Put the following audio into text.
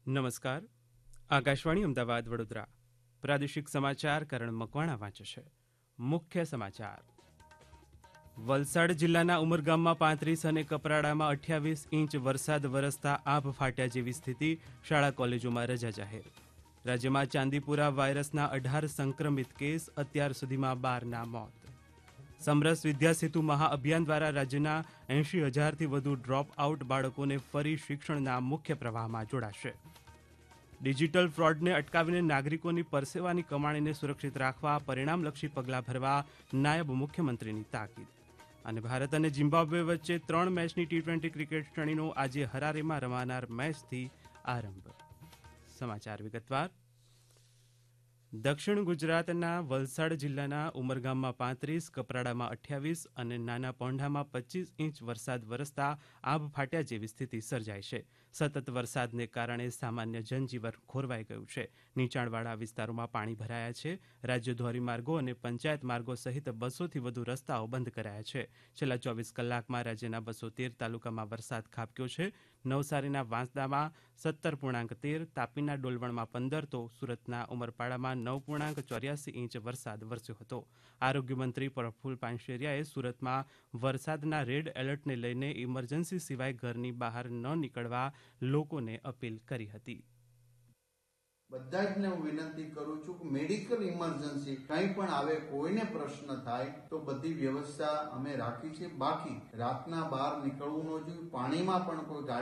નમસ્કાર. આકાશવાણી અમદાવાદ વડોદરા. પ્રાદેશિક સમાચાર કરણ મકવાણા વાંચે છે. મુખ્ય સમાચાર. વલસાડ જિલ્લાના ઉમરગામમાં 35 અને કપરાડામાં 28 ઇંચ વરસાદ વરસતા આભ ફાટ્યા જેવી સ્થિતિ. શાળા કોલેજોમાં રજા જાહેર. રાજ્યમાં ચાંદીપુરા વાયરસના 18 સંક્રમિત કેસ, અત્યાર સુધીમાં 12ના મોત. સમરસ વિદ્યાસેતુ મહાઅભિયાન દ્વારા રાજ્યના 80,000થી વધુ ડ્રોપ આઉટ બાળકોને ફરી શિક્ષણના મુખ્ય પ્રવાહમાં જોડાશે. ડિજિટલ ફ્રોડને અટકાવીને નાગરિકોની પરસેવાની કમાણીને સુરક્ષિત રાખવા પરિણામલક્ષી પગલાં ભરવા નાયબ મુખ્યમંત્રીની તાકીદ. અને ભારત અને ઝિમ્બાબ્વે વચ્ચે 3 મેચની ટી20 ક્રિકેટ શ્રેણીનો આજે હરારેમાં રમાનાર મેચથી આરંભ. સમાચાર વિગતવાર. દક્ષિણ ગુજરાતના વલસાડ જિલ્લાના ઉમરગામમાં 35, કપરાડામાં 28 અને નાના પોંઢામાં 25 ઇંચ વરસાદ વરસતા આભ ફાટ્યા જેવી સ્થિતિ સર્જાઈ છે. સતત વરસાદને કારણે સામાન્ય જનજીવન ખોરવાઈ ગયું છે. નીચાણવાળા વિસ્તારોમાં પાણી ભરાયા છે. રાજ્ય ધોરીમાર્ગો અને પંચાયત માર્ગો સહિત 200થી વધુ રસ્તાઓ બંધ કરાયા છે. છેલ્લા 24 કલાકમાં રાજ્યના 213 તાલુકામાં વરસાદ ખાબક્યો છે. નવસારીના વાંસદામાં 17.13, તાપીના ડોલવણમાં 15 તો સુરતના ઉમરપાડામાં 9.84 ઇંચ વરસાદ વરસ્યો હતો. આરોગ્ય મંત્રી પ્રફુલ પાનસેરિયાએ સુરતમાં વરસાદના રેડ એલર્ટને લઈને ઇમરજન્સી સિવાય ઘરની બહાર ન નીકળવા લોકોને અપીલ કરી હતી. બધા જ ને હું વિનંતી કરું છું કે મેડિકલ ઇમરજન્સી કંઈ પણ આવે, કોઈને પ્રશ્ન થાય તો બધી વ્યવસ્થા અમે રાખી છે. બાકી રાતના બહાર નીકળવું ન જોઈએ. પાણીમાં પણ કોઈ